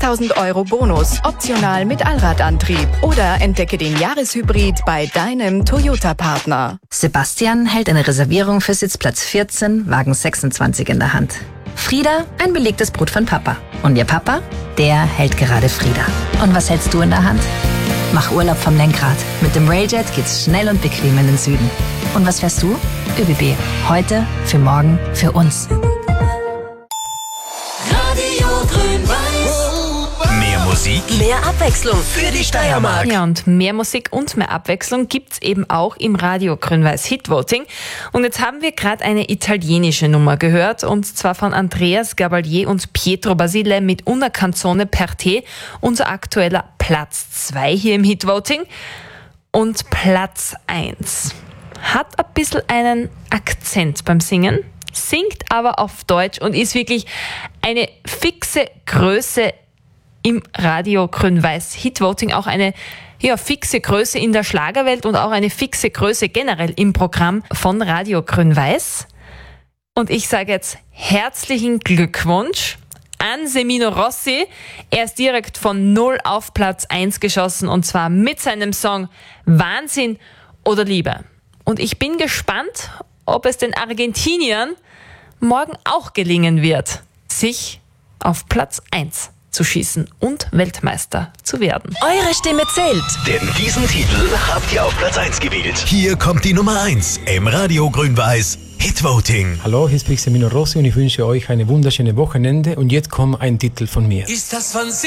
6.000 € Bonus, optional mit Allradantrieb. Oder entdecke den Jahreshybrid bei deinem Toyota-Partner. Sebastian hält eine Reservierung für Sitzplatz 14, Wagen 26 in der Hand. Frieda, ein belegtes Brot von Papa. Und ihr Papa, der hält gerade Frieda. Und was hältst du in der Hand? Mach Urlaub vom Lenkrad. Mit dem Railjet geht's schnell und bequem in den Süden. Und was fährst du? ÖBB. Heute, für morgen, für uns. Mehr Musik, Mehr Abwechslung für die Steiermark. Ja, und mehr Musik und mehr Abwechslung gibt's eben auch im Radio Grün-Weiß Hitvoting. Und jetzt haben wir gerade eine italienische Nummer gehört, und zwar von Andreas Gabalier und Pietro Basile mit Una Canzone per te, unser aktueller Platz 2 hier im Hitvoting. Und Platz 1 hat ein bisschen einen Akzent beim Singen, singt aber auf Deutsch und ist wirklich eine fixe Größe im Radio Grün-Weiß Hitvoting, auch eine fixe Größe in der Schlagerwelt und auch eine fixe Größe generell im Programm von Radio Grün-Weiß. Und ich sage jetzt herzlichen Glückwunsch an Semino Rossi. Er ist direkt von 0 auf Platz 1 geschossen, und zwar mit seinem Song Wahnsinn oder Liebe. Und ich bin gespannt, ob es den Argentiniern morgen auch gelingen wird, sich auf Platz 1 zu schießen und Weltmeister zu werden. Eure Stimme zählt. denn diesen Titel habt ihr auf Platz 1 gewählt. Hier kommt die Nummer 1 im Radio Grün-Weiß Hitvoting. Hallo, hier spricht Semino Rossi und ich wünsche euch eine wunderschöne Wochenende, und jetzt kommt ein Titel von mir. Ist das von